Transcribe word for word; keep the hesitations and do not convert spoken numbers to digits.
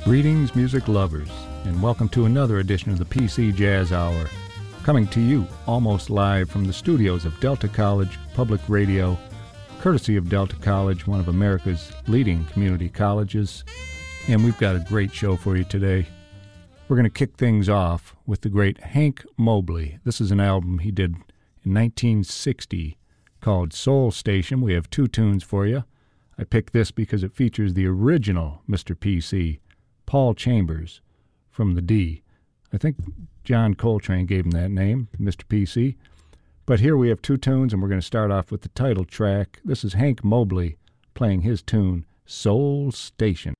Greetings, music lovers, and welcome to another edition of the P C Jazz Hour, coming to you almost live from the studios of Delta College Public Radio, courtesy of Delta College, one of America's leading community colleges. And we've got a great show for you today. We're going to kick things off with the great Hank Mobley. This is an album he did in nineteen sixty called Soul Station. We have two tunes for you. I picked this because it features the original Mister P C, Paul Chambers, from the D. I think John Coltrane gave him that name, Mister P C. But here we have two tunes, and we're going to start off with the title track. This is Hank Mobley playing his tune, Soul Station.